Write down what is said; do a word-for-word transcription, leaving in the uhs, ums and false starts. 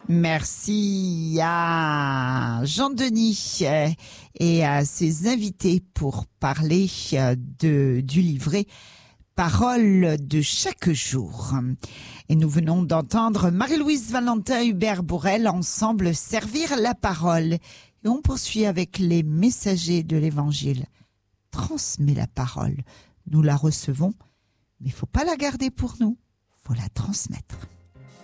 Merci à Jean-Denis et à ses invités pour parler de, du livret Paroles de chaque jour. Et nous venons d'entendre Marie-Louise Valentin, Hubert Bourrel, ensemble servir la parole. Et on poursuit avec les messagers de l'Évangile. Transmets la parole. Nous la recevons, mais il ne faut pas la garder pour nous, il faut la transmettre.